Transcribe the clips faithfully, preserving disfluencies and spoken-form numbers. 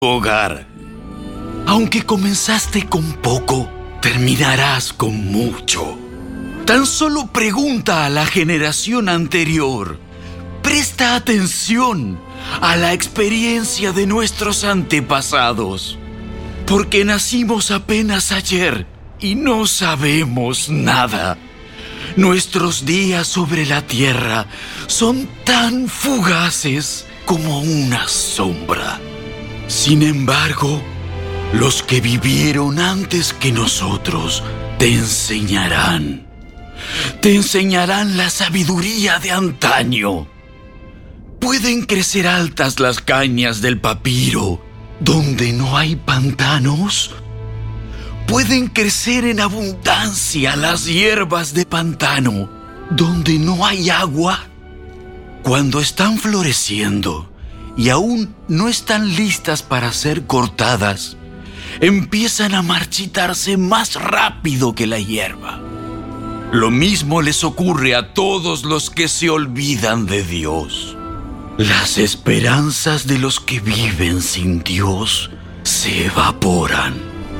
hogar. Aunque comenzaste con poco, terminarás con mucho. Tan solo pregunta a la generación anterior. Presta atención a la experiencia de nuestros antepasados, porque nacimos apenas ayer y no sabemos nada. Nuestros días sobre la tierra son tan fugaces como una sombra. Sin embargo, los que vivieron antes que nosotros te enseñarán. Te enseñarán la sabiduría de antaño. ¿Pueden crecer altas las cañas del papiro donde no hay pantanos? ¿Pueden crecer en abundancia las hierbas de pantano donde no hay agua? Cuando están floreciendo y aún no están listas para ser cortadas, empiezan a marchitarse más rápido que la hierba. Lo mismo les ocurre a todos los que se olvidan de Dios. Las esperanzas de los que viven sin Dios se evaporan.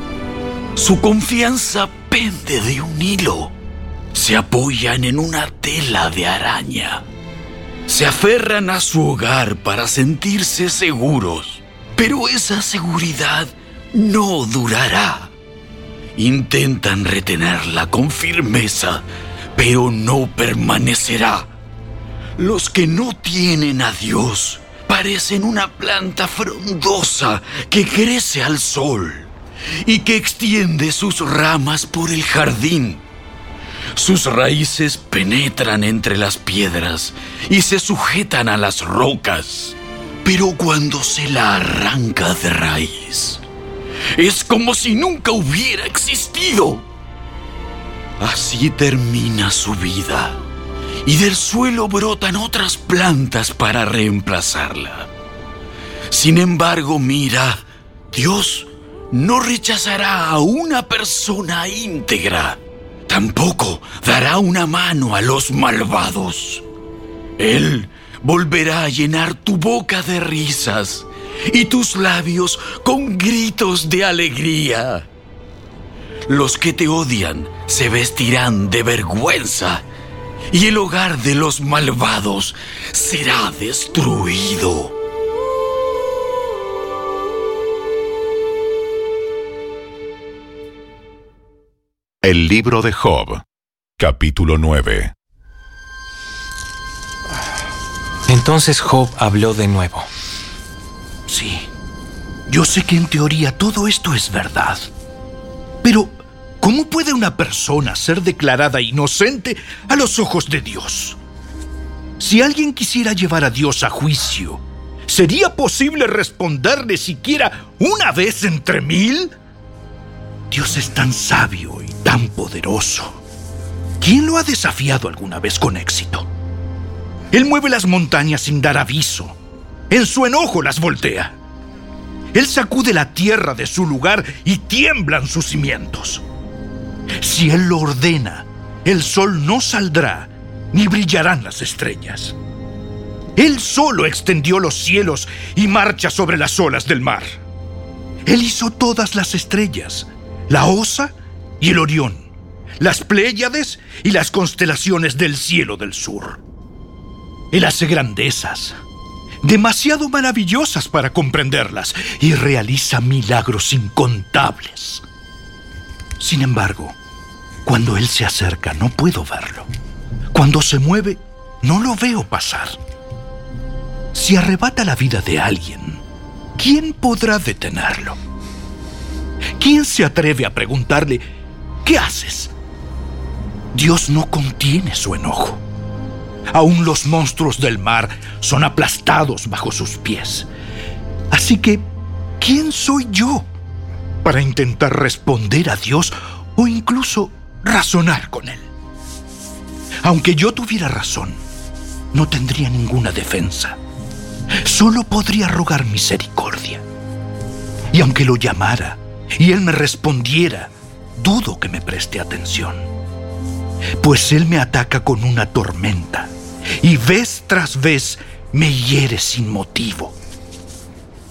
Su confianza pende de un hilo. Se apoyan en una tela de araña. Se aferran a su hogar para sentirse seguros, pero esa seguridad no durará. Intentan retenerla con firmeza, pero no permanecerá. Los que no tienen a Dios parecen una planta frondosa que crece al sol y que extiende sus ramas por el jardín. Sus raíces penetran entre las piedras y se sujetan a las rocas, pero cuando se la arranca de raíz, es como si nunca hubiera existido. Así termina su vida, y del suelo brotan otras plantas para reemplazarla. Sin embargo, mira, Dios no rechazará a una persona íntegra. Tampoco dará una mano a los malvados. Él volverá a llenar tu boca de risas y tus labios con gritos de alegría. Los que te odian se vestirán de vergüenza y el hogar de los malvados será destruido. El libro de Job, capítulo nueve. Entonces Job habló de nuevo. Sí, yo sé que en teoría todo esto es verdad. Pero, ¿cómo puede una persona ser declarada inocente a los ojos de Dios? Si alguien quisiera llevar a Dios a juicio, ¿sería posible responderle siquiera una vez entre mil? Dios es tan sabio y tan poderoso. ¿Quién lo ha desafiado alguna vez con éxito? Él mueve las montañas sin dar aviso. En su enojo las voltea. Él sacude la tierra de su lugar y tiemblan sus cimientos. Si Él lo ordena, el sol no saldrá, ni brillarán las estrellas. Él solo extendió los cielos y marcha sobre las olas del mar. Él hizo todas las estrellas, la Osa y el Orión, las Pléyades y las constelaciones del cielo del sur. Él hace grandezas, demasiado maravillosas para comprenderlas, y realiza milagros incontables. Sin embargo, cuando Él se acerca, no puedo verlo. Cuando se mueve, no lo veo pasar. Si arrebata la vida de alguien, ¿quién podrá detenerlo? ¿Quién se atreve a preguntarle, ¿qué haces? Dios no contiene su enojo. Aún los monstruos del mar son aplastados bajo sus pies. Así que, ¿quién soy yo para intentar responder a Dios o incluso razonar con Él? Aunque yo tuviera razón, no tendría ninguna defensa. Solo podría rogar misericordia. Y aunque lo llamara y Él me respondiera, dudo que me preste atención. Pues Él me ataca con una tormenta y vez tras vez me hiere sin motivo.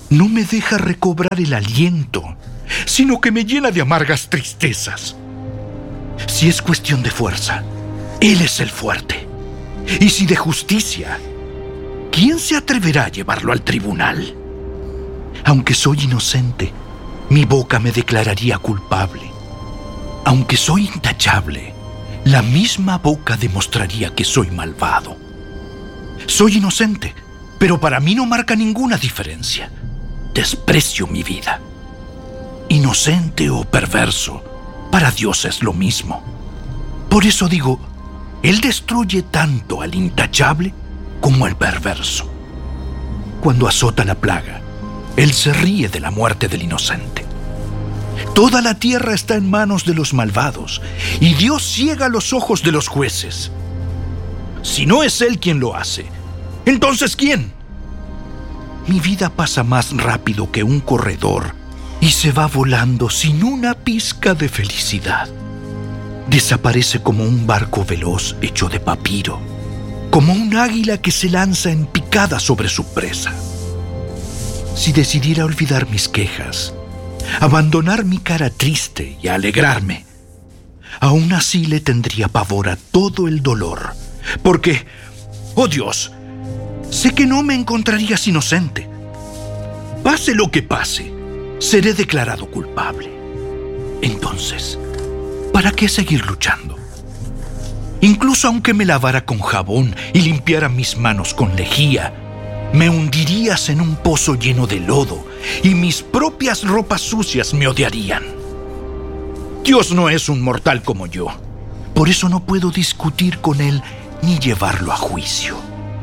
no me deja recobrar el aliento, sino que me llena de amargas tristezas. Si es cuestión de fuerza, Él es el fuerte. Y si de justicia, ¿quién se atreverá a llevarlo al tribunal? Aunque soy inocente, mi boca me declararía culpable. Aunque soy intachable, la misma boca demostraría que soy malvado. Soy inocente, pero para mí no marca ninguna diferencia. Desprecio mi vida. Inocente o perverso, para Dios es lo mismo. Por eso digo, Él destruye tanto al intachable como al perverso. Cuando azota la plaga, Él se ríe de la muerte del inocente. Toda la tierra está en manos de los malvados, y Dios ciega los ojos de los jueces. Si no es Él quien lo hace, ¿entonces quién? Mi vida pasa más rápido que un corredor y se va volando sin una pizca de felicidad. Desaparece como un barco veloz hecho de papiro, como un águila que se lanza en picada sobre su presa. Si decidiera olvidar mis quejas, abandonar mi cara triste y alegrarme, aún así le tendría pavor a todo el dolor, porque, oh Dios, sé que no me encontrarías inocente. Pase lo que pase, seré declarado culpable. Entonces, ¿para qué seguir luchando? Incluso aunque me lavara con jabón y limpiara mis manos con lejía, me hundirías en un pozo lleno de lodo y mis propias ropas sucias me odiarían. Dios no es un mortal como yo. Por eso no puedo discutir con Él ni llevarlo a juicio.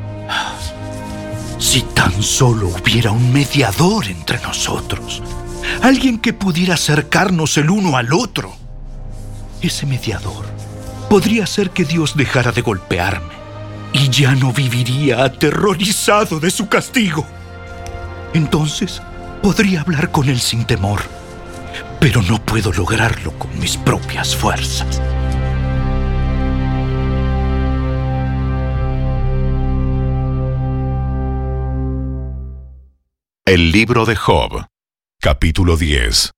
Si tan solo hubiera un mediador entre nosotros, alguien que pudiera acercarnos el uno al otro. Ese mediador podría hacer que Dios dejara de golpearme y ya no viviría aterrorizado de su castigo. Entonces podría hablar con Él sin temor, pero no puedo lograrlo con mis propias fuerzas. El libro de Job, capítulo diez.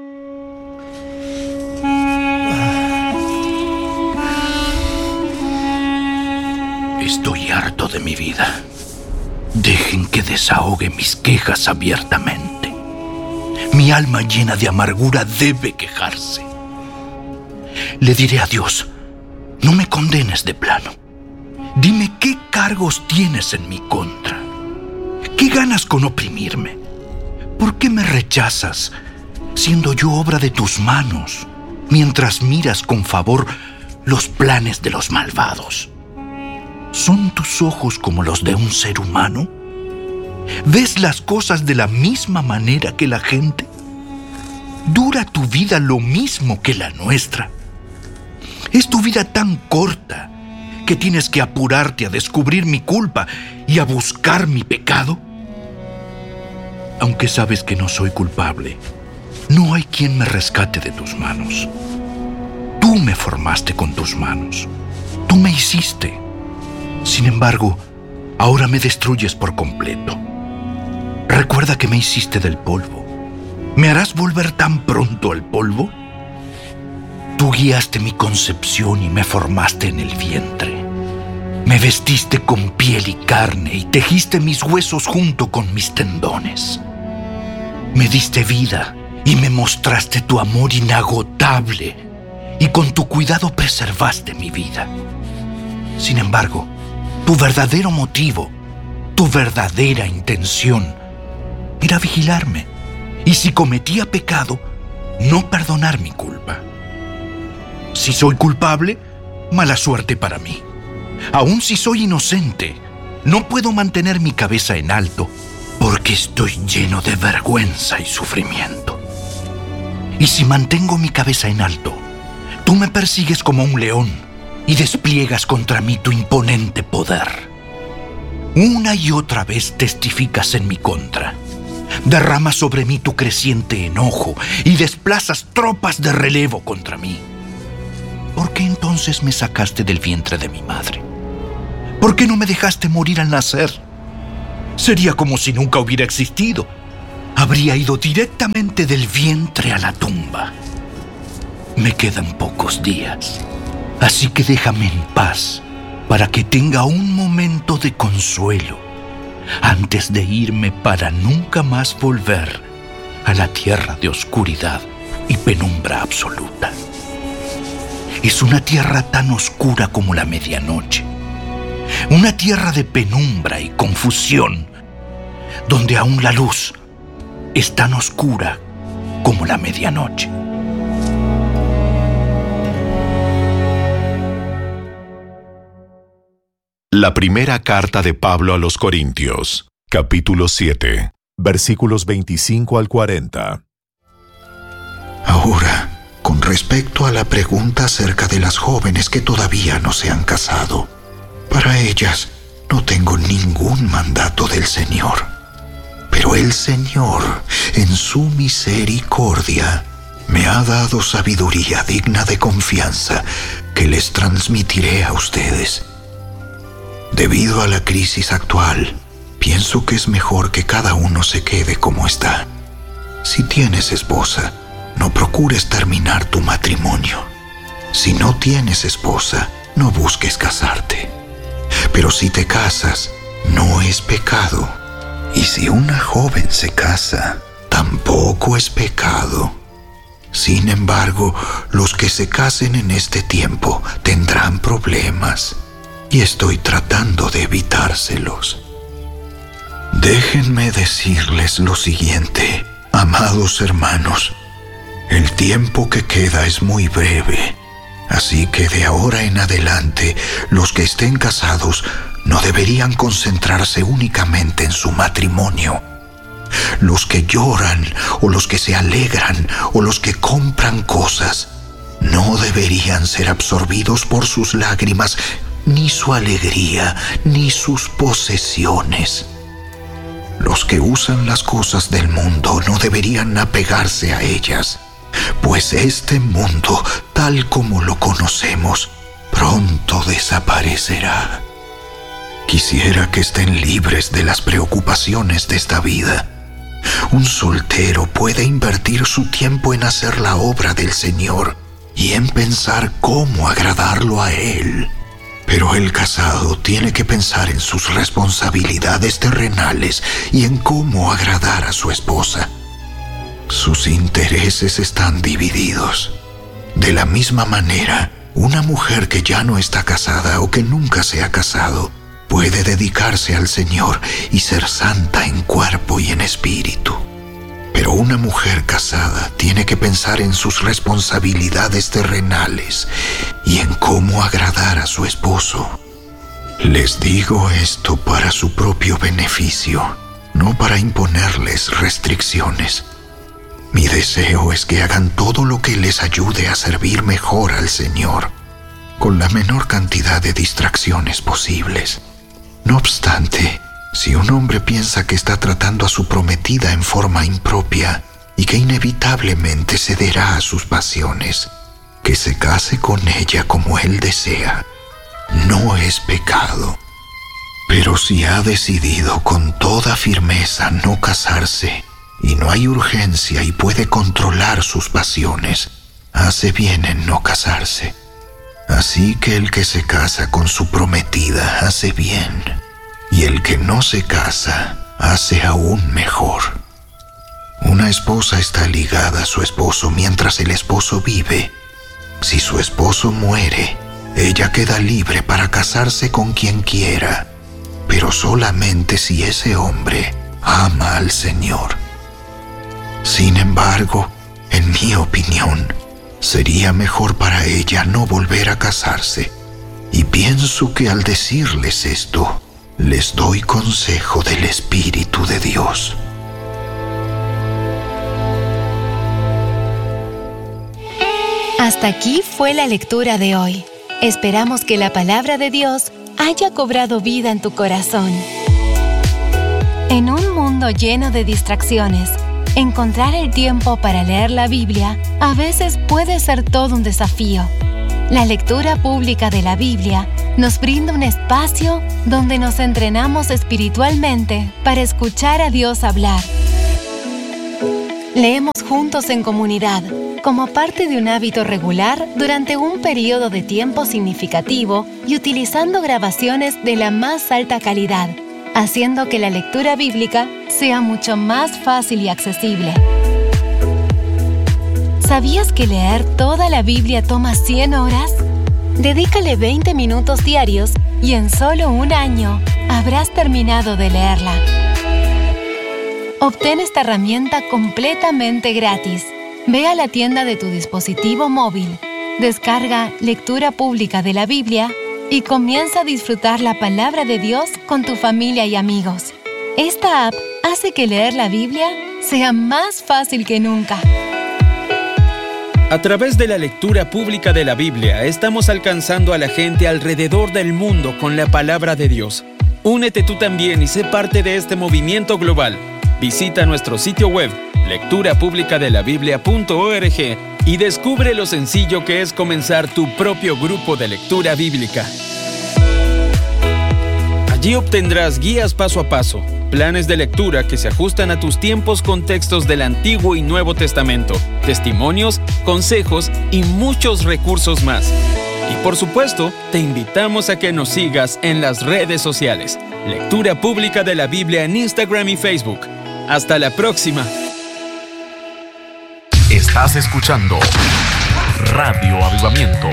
Estoy harto de mi vida. Dejen que desahogue mis quejas abiertamente. Mi alma llena de amargura debe quejarse. Le diré a Dios, no me condenes de plano. Dime qué cargos tienes en mi contra. ¿Qué ganas con oprimirme? ¿Por qué me rechazas, siendo yo obra de tus manos, mientras miras con favor los planes de los malvados? ¿Son tus ojos como los de un ser humano? ¿Ves las cosas de la misma manera que la gente? ¿Dura tu vida lo mismo que la nuestra? ¿Es tu vida tan corta que tienes que apurarte a descubrir mi culpa y a buscar mi pecado? Aunque sabes que no soy culpable, no hay quien me rescate de tus manos. Tú me formaste con tus manos. Tú me hiciste. Sin embargo, ahora me destruyes por completo. Recuerda que me hiciste del polvo. ¿Me harás volver tan pronto al polvo? Tú guiaste mi concepción y me formaste en el vientre. Me vestiste con piel y carne y tejiste mis huesos junto con mis tendones. Me diste vida y me mostraste tu amor inagotable, y con tu cuidado preservaste mi vida. Sin embargo, tu verdadero motivo, tu verdadera intención, era vigilarme, y si cometía pecado, no perdonar mi culpa. Si soy culpable, mala suerte para mí. Aun si soy inocente, no puedo mantener mi cabeza en alto, porque estoy lleno de vergüenza y sufrimiento. Y si mantengo mi cabeza en alto, tú me persigues como un león y despliegas contra mí tu imponente poder. Una y otra vez testificas en mi contra. Derramas sobre mí tu creciente enojo y desplazas tropas de relevo contra mí. ¿Por qué entonces me sacaste del vientre de mi madre? ¿Por qué no me dejaste morir al nacer? Sería como si nunca hubiera existido. habría ido directamente del vientre a la tumba. Me quedan pocos días, así que déjame en paz para que tenga un momento de consuelo antes de irme para nunca más volver a la tierra de oscuridad y penumbra absoluta. Es una tierra tan oscura como la medianoche, una tierra de penumbra y confusión, donde aún la luz es tan oscura como la medianoche. La primera carta de Pablo a los Corintios, capítulo siete, versículos veinticinco al cuarenta. Ahora, con respecto a la pregunta acerca de las jóvenes que todavía no se han casado, para ellas no tengo ningún mandato del Señor. Pero el Señor, en su misericordia, me ha dado sabiduría digna de confianza que les transmitiré a ustedes. Debido a la crisis actual, pienso que es mejor que cada uno se quede como está. Si tienes esposa, no procures terminar tu matrimonio. Si no tienes esposa, no busques casarte. Pero si te casas, no es pecado. Y si una joven se casa, tampoco es pecado. Sin embargo, los que se casen en este tiempo tendrán problemas, y estoy tratando de evitárselos. Déjenme decirles lo siguiente, amados hermanos. El tiempo que queda es muy breve, así que de ahora en adelante, los que estén casados no deberían concentrarse únicamente en su matrimonio. Los que lloran, o los que se alegran, o los que compran cosas, no deberían ser absorbidos por sus lágrimas, ni su alegría, ni sus posesiones. Los que usan las cosas del mundo no deberían apegarse a ellas, pues este mundo, tal como lo conocemos, pronto desaparecerá. Quisiera que estén libres de las preocupaciones de esta vida. Un soltero puede invertir su tiempo en hacer la obra del Señor y en pensar cómo agradarlo a Él. Pero el casado tiene que pensar en sus responsabilidades terrenales y en cómo agradar a su esposa. Sus intereses están divididos. De la misma manera, una mujer que ya no está casada o que nunca se ha casado puede dedicarse al Señor y ser santa en cuerpo y en espíritu. Pero una mujer casada tiene que pensar en sus responsabilidades terrenales y en cómo agradar a su esposo. Les digo esto para su propio beneficio, no para imponerles restricciones. Mi deseo es que hagan todo lo que les ayude a servir mejor al Señor, con la menor cantidad de distracciones posibles. No obstante, si un hombre piensa que está tratando a su prometida en forma impropia y que inevitablemente cederá a sus pasiones, que se case con ella como él desea. No es pecado. Pero si ha decidido con toda firmeza no casarse, y no hay urgencia y puede controlar sus pasiones, hace bien en no casarse. Así que el que se casa con su prometida hace bien, y el que no se casa hace aún mejor. Una esposa está ligada a su esposo mientras el esposo vive. Si su esposo muere, ella queda libre para casarse con quien quiera, pero solamente si ese hombre ama al Señor. Sin embargo, en mi opinión, sería mejor para ella no volver a casarse, y pienso que al decirles esto, les doy consejo del Espíritu de Dios. Hasta aquí fue la lectura de hoy. Esperamos que la palabra de Dios haya cobrado vida en tu corazón. En un mundo lleno de distracciones, encontrar el tiempo para leer la Biblia a veces puede ser todo un desafío. La lectura pública de la Biblia nos brinda un espacio donde nos entrenamos espiritualmente para escuchar a Dios hablar. Leemos juntos en comunidad, como parte de un hábito regular durante un periodo de tiempo significativo y utilizando grabaciones de la más alta calidad, haciendo que la lectura bíblica sea mucho más fácil y accesible. ¿Sabías que leer toda la Biblia toma cien horas? Dedícale veinte minutos diarios y en solo un año habrás terminado de leerla. Obtén esta herramienta completamente gratis. Ve a la tienda de tu dispositivo móvil, descarga Lectura Pública de la Biblia y comienza a disfrutar la palabra de Dios con tu familia y amigos. Esta app hace que leer la Biblia sea más fácil que nunca. A través de la lectura pública de la Biblia, estamos alcanzando a la gente alrededor del mundo con la palabra de Dios. Únete tú también y sé parte de este movimiento global. Visita nuestro sitio web, lectura pública de la biblia punto org, y descubre lo sencillo que es comenzar tu propio grupo de lectura bíblica. Allí obtendrás guías paso a paso, planes de lectura que se ajustan a tus tiempos con textos del Antiguo y Nuevo Testamento, testimonios, consejos y muchos recursos más. Y por supuesto, te invitamos a que nos sigas en las redes sociales. Lectura Pública de la Biblia en Instagram y Facebook. ¡Hasta la próxima! Estás escuchando Radio Avivamiento.